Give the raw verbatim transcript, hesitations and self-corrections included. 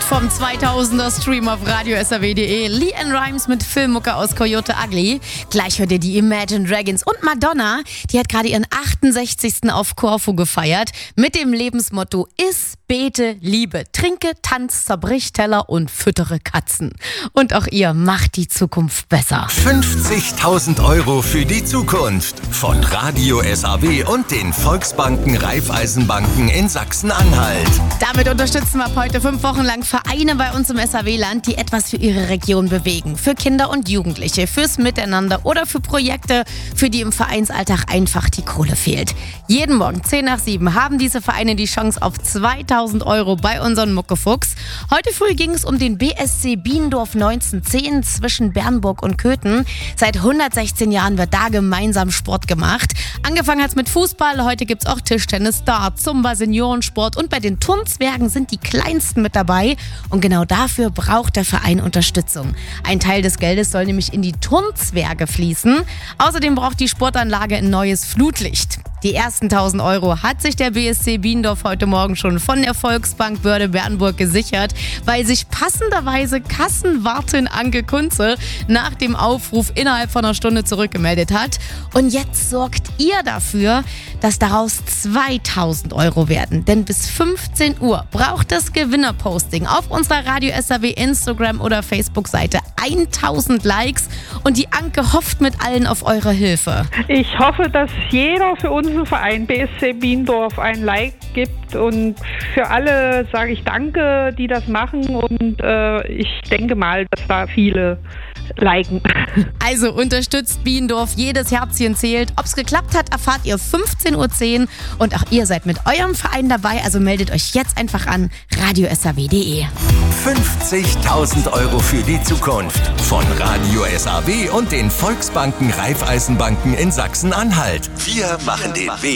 Hit vom zweitausender Stream auf radio s r w punkt d e. LeAnn Rimes mit Filmmucke aus Coyote Ugly. Gleich hört ihr die Imagine Dragons und Madonna. Die hat gerade ihren achtundsechzigsten auf Korfu gefeiert mit dem Lebensmotto: Iss, bete, liebe, trinke, tanz, zerbrich Teller und füttere Katzen. Und auch ihr macht die Zukunft besser. fünfzigtausend Euro für die Zukunft von Radio S R W und den Volksbanken Raiffeisenbanken in Sachsen-Anhalt. Damit unterstützen wir ab heute fünf Wochen lang Vereine bei uns im S R W-Land, die etwas für ihre Region bewegen. Für Kinder und Jugendliche, fürs Miteinander oder für Projekte, für die im Vereinsalltag einfach die Kohle fehlt. Jeden Morgen zehn nach sieben haben diese Vereine die Chance auf zweitausend Euro bei unseren Muckefuchs. Heute früh ging es um den B S C Biendorf neunzehnhundertzehn zwischen Bernburg und Köthen. Seit hundertsechzehn Jahren wird da gemeinsam Sport gemacht. Angefangen hat es mit Fußball, heute gibt es auch Tischtennis, Dart, Zumba, Seniorensport und bei den Turnzwergen sind die Kleinsten mit dabei. Und genau dafür braucht der Verein Unterstützung. Ein Teil des Geldes soll nämlich in die Turnzwerge fließen. Außerdem braucht die Sportanlage ein neues Flutlicht. Die ersten tausend Euro hat sich der B S C Biendorf heute Morgen schon von der Volksbank Börde Bernburg gesichert, weil sich passenderweise Kassenwartin Anke Kunze nach dem Aufruf innerhalb von einer Stunde zurückgemeldet hat. Und jetzt sorgt ihr dafür, dass daraus zweitausend Euro werden. Denn bis fünfzehn Uhr braucht das Gewinnerposting auf unserer Radio S R W Instagram oder Facebook-Seite tausend Likes. Und die Anke hofft mit allen auf eure Hilfe. Ich hoffe, dass jeder für unseren Verein B S C Biendorf ein Like gibt, und für alle sage ich Danke, die das machen, und äh, ich denke mal, dass da viele liken. Also unterstützt Biendorf, jedes Herzchen zählt. Ob es geklappt hat, erfahrt ihr fünfzehn Uhr zehn und auch ihr seid mit eurem Verein dabei, also meldet euch jetzt einfach an radio s r w punkt d e. fünfzigtausend Euro für die Zukunft von Radio S R W und den Volksbanken Raiffeisenbanken in Sachsen-Anhalt. Wir machen den Weg